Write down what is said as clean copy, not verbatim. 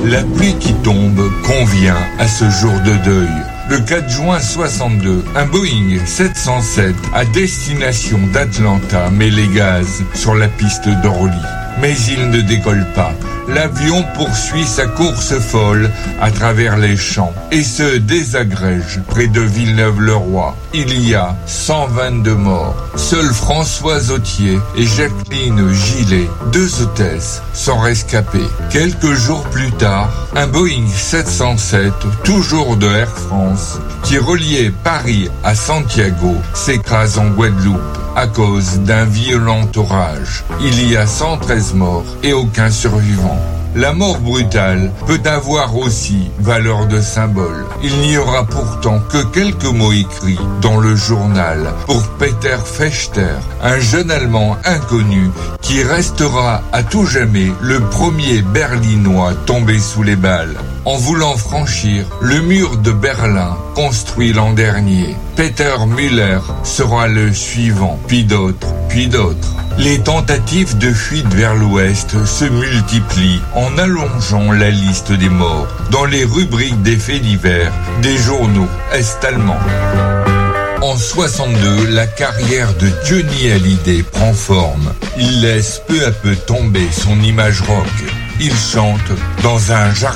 La pluie qui tombe convient à ce jour de deuil. Le 4 juin 62, un Boeing 707 à destination d'Atlanta met les gaz sur la piste d'Orly. Mais il ne décolle pas. L'avion poursuit sa course folle à travers les champs et se désagrège près de Villeneuve-le-Roi. Il y a 122 morts. Seuls Françoise Autier et Jacqueline Gillet, deux hôtesses, sont rescapées. Quelques jours plus tard, un Boeing 707, toujours de Air France, qui reliait Paris à Santiago, s'écrase en Guadeloupe à cause d'un violent orage. Il y a 113 morts et aucun survivant. La mort brutale peut avoir aussi valeur de symbole. Il n'y aura pourtant que quelques mots écrits dans le journal pour Peter Fechter, un jeune Allemand inconnu qui restera à tout jamais le premier Berlinois tombé sous les balles. En voulant franchir le mur de Berlin construit l'an dernier, Peter Müller sera le suivant, puis d'autres, puis d'autres. Les tentatives de fuite vers l'ouest se multiplient en allongeant la liste des morts dans les rubriques des faits divers des journaux est-allemands. En 62, la carrière de Johnny Hallyday prend forme. Il laisse peu à peu tomber son image rock. Il chante dans un jardin